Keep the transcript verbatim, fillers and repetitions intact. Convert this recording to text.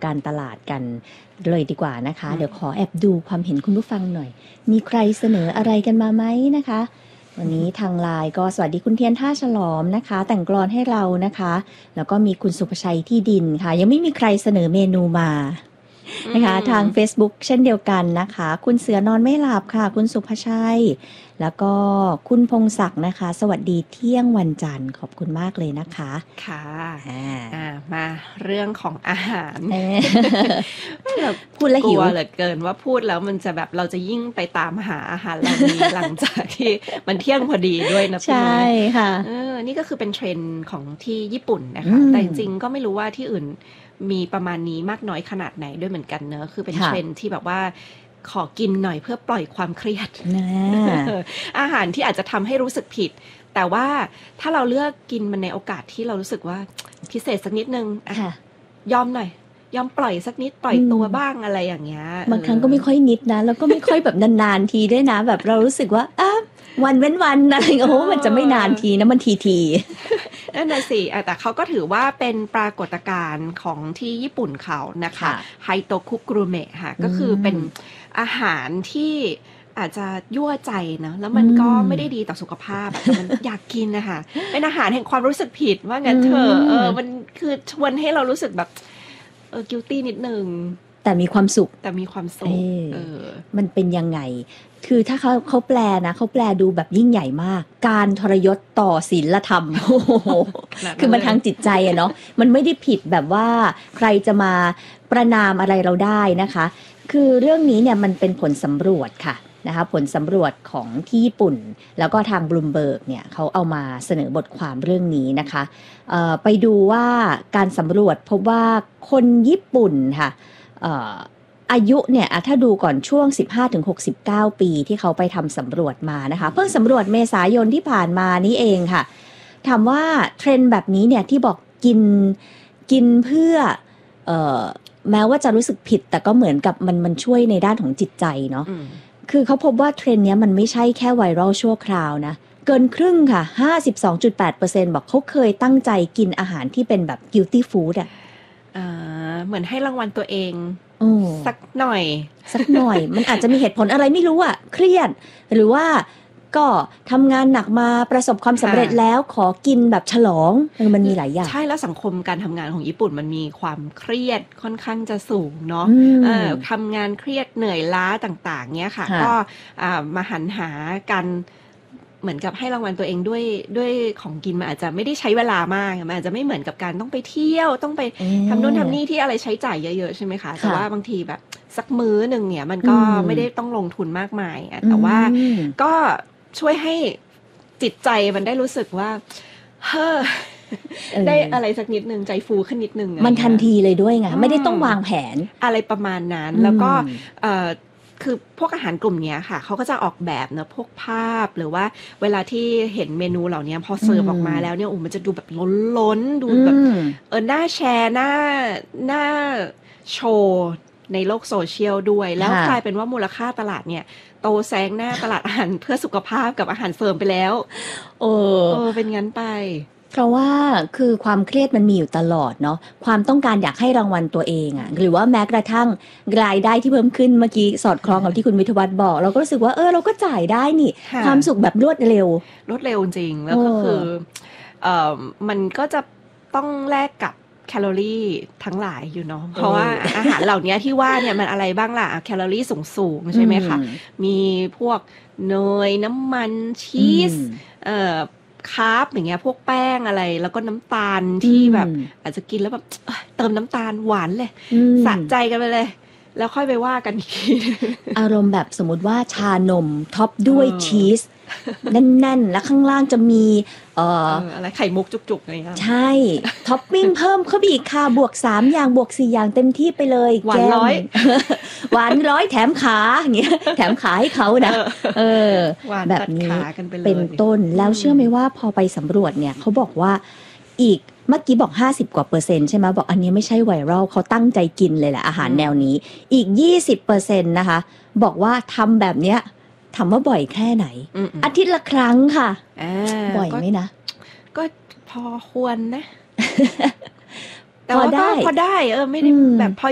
การตลาดกันเลยดีกว่านะคะเดี๋ยวขอแอบดูความเห็นคุณผู้ฟังหน่อยมีใครเสนออะไรกันมาไหมนะคะวันนี้ทางไลน์ก็สวัสดีคุณเทียนท่าฉลอมนะคะแต่งกลอนให้เรานะคะแล้วก็มีคุณสุภชัยที่ดินค่ะยังไม่มีใครเสนอเมนูมานะคะทาง Facebook เช่นเดียวกันนะคะคุณเสือนอนไม่หลับค่ะคุณสุภชัยแล้วก็คุณพงศักดิ์นะคะสวัสดีเที่ยงวันจันทร์ขอบคุณมากเลยนะคะค่ะอ่ามาเรื่องของอาหารเราพูดแล้วหิวกลัวเหลือเกินว่าพูดแล้วมันจะแบบเราจะยิ่งไปตามหาอาหารเหล่านี้ หลังจากที่มันเที่ยงพอดีด้วยนะใช่ค่ะเออนี่ก็คือเป็นเทรนด์ของที่ญี่ปุ่นนะคะแต่จริงๆก็ไม่รู้ว่าที่อื่นมีประมาณนี้มากน้อยขนาดไหนด้วยเหมือนกันเนอะคือเป็นเทรนด์ที่แบบว่าขอกินหน่อยเพื่อปล่อยความเครียดอาหารที่อาจจะทำให้รู้สึกผิดแต่ว่าถ้าเราเลือกกินมันในโอกาสที่เรารู้สึกว่าพิเศษสักนิดนึงยอมหน่อยยอมปล่อยสักนิดปล่อยตัวบ้างอะไรอย่างเงี้ยบางครั้งก็ไม่ค่อยนิดนะแล้วก็ไม่ค่อยแบบนานๆทีด้วยนะแบบเรารู้สึกว่าอ้าวันเว้นวันอะไรโอ้มันจะไม่นานทีนะมันทีทีนั่นน่ะสิแต่เขาก็ถือว่าเป็นปรากฏการณ์ของที่ญี่ปุ่นเขานะคะไฮโตคุกรุเมะค่ะก็คือเป็นอาหารที่อาจจะยั่วใจนะแล้วมันก็ไม่ได้ดีต่อสุขภาพแต่มันอยากกินนะคะเป็นอาหารแห่งความรู้สึกผิดว่างั้นเถอะเออมันคือชวนให้เรารู้สึกแบบเออ guilty นิดนึงแต่มีความสุขแต่มีความสุขเออมันเป็นยังไงคือถ้าเขาเขาแปลนะเขาแปลดูแบบยิ่งใหญ่มากการทรยศต่อศีลธรรม คือมันทางจิตใจอะเนาะมันไม่ได้ผิดแบบว่าใครจะมาประณามอะไรเราได้นะคะคือเรื่องนี้เนี่ยมันเป็นผลสำรวจค่ะนะคะผลสำรวจของที่ญี่ปุ่นแล้วก็ทางบลูมเบิร์กเนี่ยเขาเอามาเสนอบทความเรื่องนี้นะคะไปดูว่าการสำรวจพบว่าคนญี่ปุ่นค่ะอายุเนี่ยถ้าดูก่อนช่วง สิบห้าถึงหกสิบเก้า ปีที่เขาไปทำสำรวจมานะคะเพิ่งสำรวจเมษายนที่ผ่านมานี้เองค่ะถามว่าเทรนด์แบบนี้เนี่ยที่บอกกินกินเพื่อเอ่อแม้ว่าจะรู้สึกผิดแต่ก็เหมือนกับมันมันช่วยในด้านของจิตใจเนาะคือเขาพบว่าเทรนด์นี้มันไม่ใช่แค่ไวรัลชั่วคราวนะเกินครึ่งค่ะ ห้าสิบสองจุดแปดเปอร์เซ็นต์ บอกเขาเคยตั้งใจกินอาหารที่เป็นแบบ guilty food อ่ะเหมือนให้รางวัลตัวเองสักหน่อยสักหน่อย มันอาจจะมีเหตุผลอะไรไม่รู้อ่ะเครียดหรือว่าก็ทำงานหนักมาประสบความสำเร็จแล้วขอกินแบบฉลองมันมีหลายอย่างใช่แล้วสังคมการทำงานของญี่ปุ่นมันมีความเครียดค่อนข้างจะสูงเนาะทำงานเครียดเหนื่อยล้าต่างๆเนี้ยค่ะก็มาหันหาการเหมือนกับให้รางวัลตัวเองด้วยด้วยของกินมันอาจจะไม่ได้ใช้เวลามากมันอาจจะไม่เหมือนกับการต้องไปเที่ยวต้องไปทำนู่นทำนี่ที่อะไรใช้จ่ายเยอะๆใช่ไหมคะแต่ว่าบางทีแบบสักมื้อหนึ่งเนี่ยมันก็ไม่ได้ต้องลงทุนมากมายแต่ว่าก็ช่วยให้จิตใจมันได้รู้สึกว่าเฮ้อได้อะไรสักนิดนึงใจฟูขึ้นนิดนึงมันทันทีเลยด้วยไงไม่ได้ต้องวางแผนอะไรประมาณนั้นแล้วก็คือพวกอาหารกลุ่มนี้ค่ะเขาก็จะออกแบบเนะพวกภาพหรือว่าเวลาที่เห็นเมนูเหล่านี้พอเสิร์ฟออกมาแล้วเนี่ยโอ้มันจะดูแบบล้นๆดูแบบเออหน้าแชร์หน้าหน้าโชว์ในโลกโซเชียลด้วยแล้วกลายเป็นว่ามูลค่าตลาดเนี่ยโตแซงหน้าตลาดอาหารเพื่อสุขภาพกับอาหารเสริมไปแล้วเออเออเป็นงั้นไปเพราะว่าคือความเครียดมันมีอยู่ตลอดเนาะความต้องการอยากให้รางวัลตัวเองอะหรือว่าแม้กระทั่งรายได้ที่เพิ่มขึ้นเมื่อกี้สอดคล้องกับที่คุณวิทยวัฒน์บอกเราก็รู้สึกว่าเออเราก็จ่ายได้นี่ความสุขแบบรวดเร็วรวดเร็วจริงแล้วก็คือเอ่อมันก็จะต้องแลกกับแคลอรี่ทั้งหลายอยู่เนาะเพราะว่าอาหารเหล่านี้ที่ว่าเนี่ยมันอะไรบ้างล่ะแคลอรี่สูงๆใช่ไหมคะมีพวกเนยน้ำมันชีสเอ่อคาร์บอย่างเงี้ยพวกแป้งอะไรแล้วก็น้ำตาลที่แบบอาจจะกินแล้วแบบเติมน้ำตาลหวานเลยสะใจกันไปเลยแล้วค่อยไปว่ากันอีกทีอารมณ์แบบสมมติว่าชานมท็อปด้วยชีสแน่นๆแล้วข้างล่างจะมีเอ่ออะไรไข่มุกจุกๆอะไรเงี้ยใช่ท็อปปิ้งเพิ่มเข้าไปอีกค่ะบวกสามอย่างบวกสี่อย่างเต็มที่ไปเลยหวานร้อยหวานร้อยแถมขาอย่างเงี้ยแถมขาให้เขานะเออแบบนี้เป็นต้นแล้วเชื่อไหมว่าพอไปสำรวจเนี่ยเขาบอกว่าอีกเมื่อกี้บอกห้าสิบกว่าเปอร์เซ็นต์ใช่ไหมบอกอันนี้ไม่ใช่ไวรัลเขาตั้งใจกินเลยแหละอาหารแนวนี้อีก ยี่สิบเปอร์เซ็นต์ นะคะบอกว่าทำแบบเนี้ยถามว่าบ่อยแค่ไหนอาทิตย์ละครั้งค่ะบ่อยไหมนะก็พอควรนะแต่ว่าก็พอได้เออไม่ได้แบบพอ